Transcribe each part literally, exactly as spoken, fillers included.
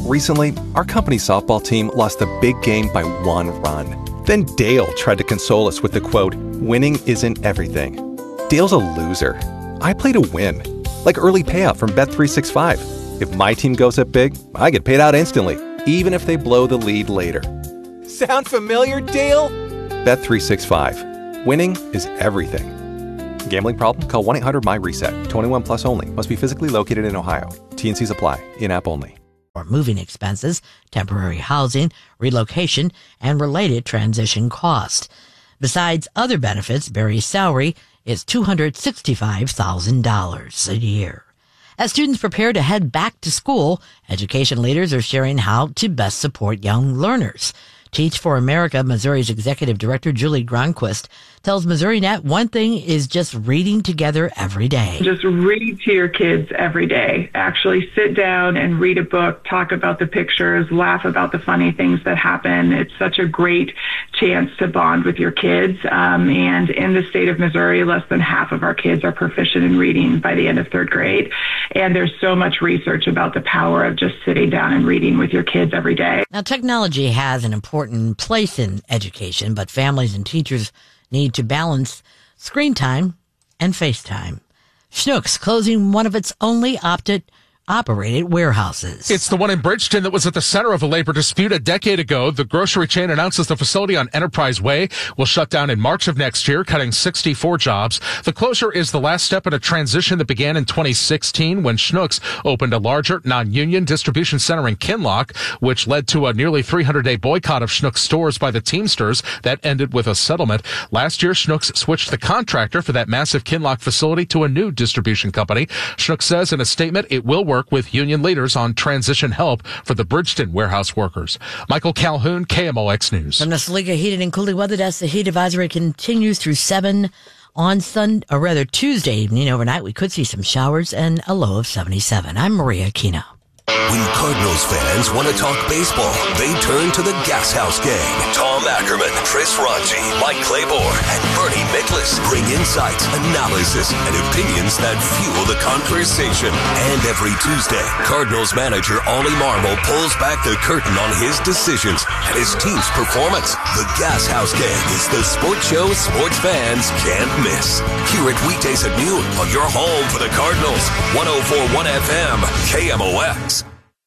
Recently, our company softball team lost a big game by one run. Then Dale tried to console us with the quote, "Winning isn't everything." Dale's a loser. I play to win. Like early payout from Bet three sixty-five. If my team goes up big, I get paid out instantly, even if they blow the lead later. Sound familiar, Dale? Bet three sixty-five. Winning is everything. Gambling problem? Call one eight hundred M Y RESET. twenty-one plus only. Must be physically located in Ohio. T and Cs apply. In-app only. Or moving expenses, temporary housing, relocation, and related transition costs. Besides other benefits, Barry's salary is two hundred sixty-five thousand dollars a year. As students prepare to head back to school, education leaders are sharing how to best support young learners. Teach for America, Missouri's executive director, Julie Gronquist, tells MissouriNet one thing is just reading together every day. Just read to your kids every day. Actually sit down and read a book, talk about the pictures, laugh about the funny things that happen. It's such a great chance to bond with your kids. Um, and in the state of Missouri, less than half of our kids are proficient in reading by the end of third grade. And there's so much research about the power of just sitting down and reading with your kids every day. Now, technology has an important place in education, but families and teachers need to balance screen time and FaceTime. Schnucks closing one of its only opted operated warehouses. It's the one in Bridgeton that was at the center of a labor dispute a decade ago. The grocery chain announces the facility on Enterprise Way will shut down in March of next year, cutting sixty-four jobs. The closure is the last step in a transition that began in twenty sixteen when Schnucks opened a larger non-union distribution center in Kinloch, which led to a nearly three hundred day boycott of Schnucks stores by the Teamsters that ended with a settlement. Last year, Schnucks switched the contractor for that massive Kinloch facility to a new distribution company. Schnucks says in a statement it will work with union leaders on transition help for the Bridgeton warehouse workers. Michael Calhoun, K M O X News. From the Saliga Heating and Cooling Weather Desk, the heat advisory continues through seven on Sunday, or rather Tuesday evening. Overnight, we could see some showers and a low of seventy-seven. I'm Maria Aquino. When Cardinals fans want to talk baseball, they turn to the Gas House Gang. Tom Ackerman, Chris Ronchi, Mike Claiborne, and Bernie Miklas bring insights, analysis, and opinions that fuel the conversation. And every Tuesday, Cardinals manager Ollie Marmol pulls back the curtain on his decisions and his team's performance. The Gas House Gang is the sports show sports fans can't miss. Hear it weekdays at noon on your home for the Cardinals. one oh four point one F M, K M O X.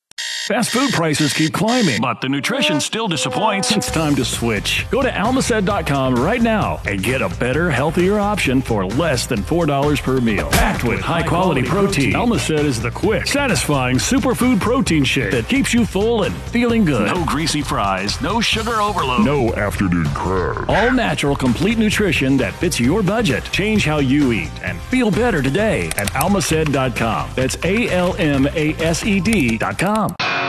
Fast food prices keep climbing, but the nutrition still disappoints. It's time to switch. Go to almacet dot com right now and get a better, healthier option for less than four dollars per meal. Packed with high-quality protein, Almacet is the quick, satisfying superfood protein shake that keeps you full and feeling good. No greasy fries, no sugar overload, no afternoon crash. All natural, complete nutrition that fits your budget. Change how you eat and feel better today at almacet dot com. That's A L M A S E D dot com.